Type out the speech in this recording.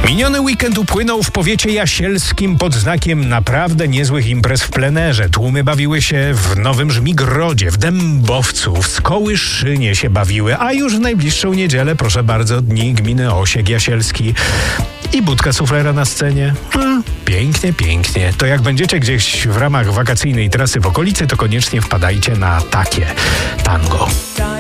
Miniony weekend upłynął w powiecie jasielskim pod znakiem naprawdę niezłych imprez w plenerze. Tłumy bawiły się w Nowym Żmigrodzie, w Dębowcu, w Skołyszynie się bawiły, a już w najbliższą niedzielę, proszę bardzo, dni gminy Osiek Jasielski i budka suflera na scenie. Pięknie, pięknie. To jak będziecie gdzieś w ramach wakacyjnej trasy w okolicy, to koniecznie wpadajcie na takie tango.